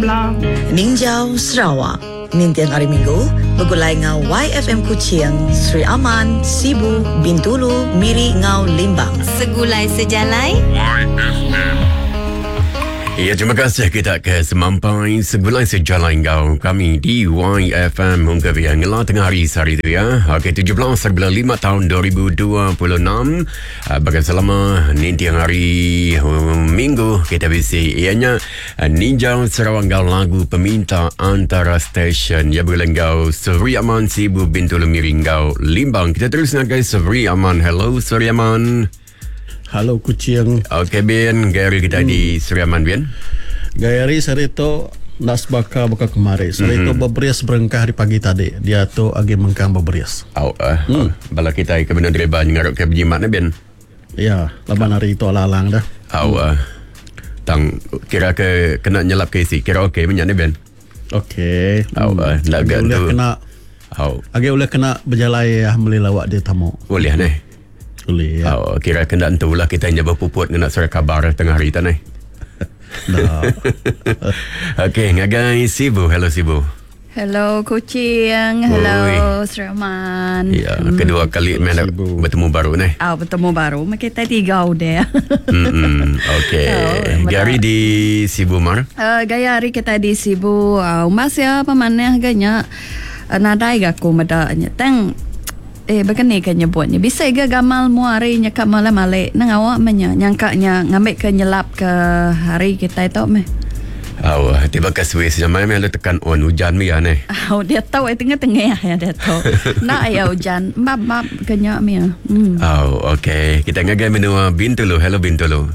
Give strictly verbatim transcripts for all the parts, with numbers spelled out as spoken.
Gamblang. Ninjau Sarawak. Nintian hari Minggu, bergulai ngau Y F M Kuching, Sri Aman, Sibu, Bintulu, Miri ngau Limbang. Segulai sejalai Y F M. Ya, terima kasih kita ke semampai segulai sejalan kau kami di Y F M Mungkab yang ngelah tengah hari sehari itu ya. Okey, tujuh belas bulan lima tahun dua ribu dua puluh enam. Uh, Bagai selama nanti hari um, minggu kita bisi ianya uh, Ninjau Sarawak kau lagu peminta antara stesen ya berlenggau Sri Aman Sibu Bintulu Miringgau Limbang. Kita terus dengan Sri Aman. Hello Sri Aman. Halo Kuching. Okey Ben, Gary kita hmm. di Sri Aman Ben. Gary hari itu nas baka baka kemari. Hari itu mm-hmm. berberias berengkah di pagi tadi. Dia tu agi mengkang berberias. Au ah. Uh, hmm. Bala kita ke benar direba ngarok ke berjimat na Ben. Ya, laban hari itu alang dah. Au ah. Uh, tang kira ke kena nyelap ke isi. Kira okey banyak ni Ben. Okey. Au ah, nak gak tu. Kena. Au. Agi boleh kena berjalai ah meli lawak dia tamu. Boleh ni. Boleh ya. Oh, kira kena entulah kita hanya berpuput kena surat kabar tengah hari tanai. Dah. Okey, ngagai Sibu. Hello Sibu. Hello Kuching. Hello Seraman. Ya, hmm. kedua kali main bertemu baru ni. Ah, bertemu baru. Kita tiga udah. Hmm, okey. Oh, Gary di Sibu Mar. Uh, gaya hari kita di Sibu. Uh, Mas ya pamannya agaknya uh, nadai aku medanya. Teng Eh, begini kan nyebutnya. Bisa ke gamal muari nyakap malam malik. Nang awak menya nyangkanya ngambil ke nyelap ke hari kita itu meh. Awak tiba ke Swiss zaman main tekan on hujan mi ya ni. Oh, dia tahu eh tengah-tengah ya dia tahu. Nak ya hujan. Map map kenya mi. Hmm. Oh, okey. Kita ngagai menua Bintulu. Hello Bintulu.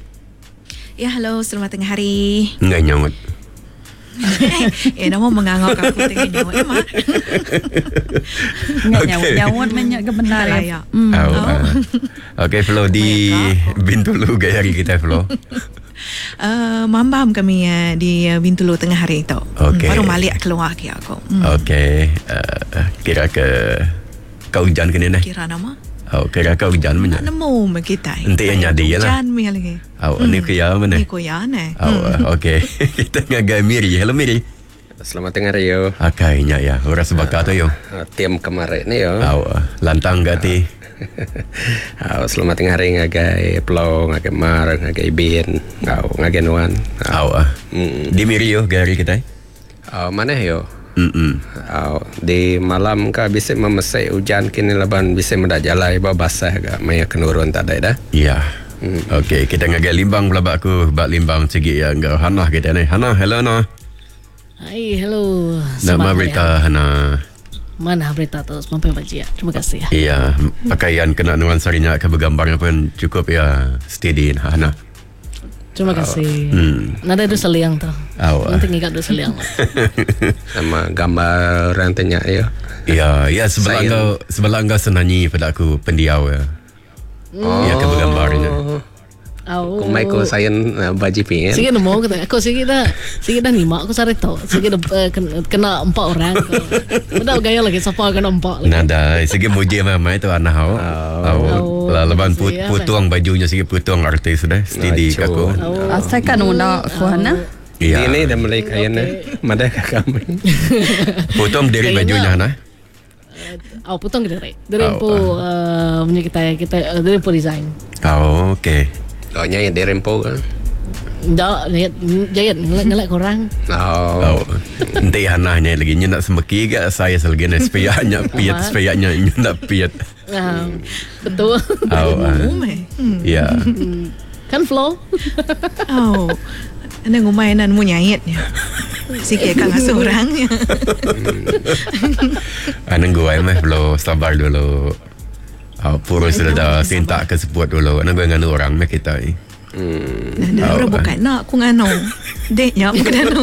Ya, halo. Selamat tengah hari. Ngai nyawat. Eh, nama mengangok aku tengah nyawat ya, Mak. Nyawat, nyawat banyak kebenaran. Ya. Mm. Oh, uh. Okey, Flo di Bintulu gaya hari kita Flo. Uh, mambam kami uh, di uh, Bintulu tengah hari itu. Okay. Baru balik keluar ke aku. Mm. Okey. Uh, kira ke kau hujan ke ni nah? Kira nama? Oh, kira kau hujan mana? Nak nemu kita. Nanti yang jadi lah. Hujan mi lagi. Oh, hmm. ni kaya mana? Ni kaya ni. Oh, uh, okey. Kita ngagai Miri. Hello Miri. Selamat tengah hari yo. Akainya ya. Orang sebaka tu yo. Uh, Tim kemarin ni yo. Oh, uh, lantang gati. Uh, selamat tengah hari ngagai Pulau, ngagai Mar, ngagai Bin, ngau ngagai Nuan. Oh, uh. mm. Di Miri yo gari kita. Oh, mana yo? Mm-mm. Oh, di malam ka bisa memesai hujan kini laban bisa mendajalai bawa basah ka maya kenurun tadi dah. Ya. Hmm. Okey, kita ngagai Limbang pula bak aku bak Limbang segi ya ngau Hana kita ni. Hana, hello Hana. Hai, hello. Nama berita Hana. Mana berita tu? Sampai baca. Terima kasih. Iya, pakaian kena nuansa rinyak ke bergambarnya pun cukup ya steady Hana. Terima kasih. Hmm. Nada itu seliang tu. Oh. Nanti ingat itu seliang. Sama gambar rantenya ya. Ya, ya sebelah engkau sebelah engkau senanyi pada aku pendiau ya. Oh. Ya ke bergambarnya. Oh. Kau mai ko sayan uh, baji pin. Sige na mo kita. Ako sige dah. Sige dah lima aku sari to. Sige dah uh, kena, kena empat orang. Udah gaya lagi siapa kena empat lagi. Nada, sige muji mama itu anak hau. Oh. Lah leban put, putuang bajunya sige putuang artis dah. Steady oh, aku. Oh. Asal kan unda aku Hana. Iya. Ini dah mulai kaya na. Mada kami. Putuang dari bajunya Hana. Oh, potong dari. Dari po punya kita kita dari po design. Oh, okey. Oh, yang derempo kan? Tak, lihat jangan ngelak korang. Oh. Oh. Nanti Hananya lagi nya nak semeki ke saya selagi ni sepayanya piat sepayanya nya nak piat. Ah, betul. Oh. Ya. Kan flow. Oh. Ana ngumainan mo nyayitnya. Sige kang asurang. Anang gua mah belum sabar dulu. Oh, puro sila dah sinta ke sebut dulu. Ano ba nga orang na kita eh? Hmm. Nah, dah bukan nak kung ano. Dek nya bukan ano.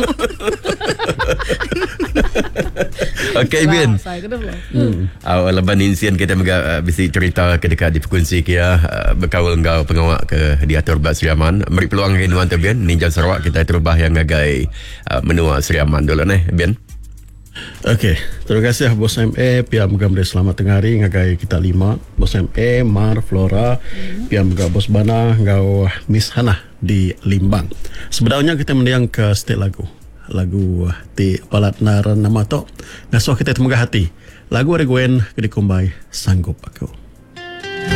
Okay, Bin. Hmm. Aw laban insian kita mga uh, bisi cerita ke dekat di frekuensi kia uh, berkawal ngau pengawak ke diatur Bat Seriaman. Mari peluang ke nuan tu Bin. Ninja Sarawak kita terubah yang ngagai uh, menua Seriaman dulu nih, Bin. Okey, terima kasih Bos M A, pihak Megamre selamat tengah hari ngagai kita lima, Bos M A, Mar, Flora, hmm. pihak Megam Bos Bana, ngau Miss Hana di Limbang. Sebenarnya kita mendiang ke state lagu. lagu ti palat naran nama to. Ngasuh kita temuga hati. Lagu Ari Gwen kedikumbai sanggup aku.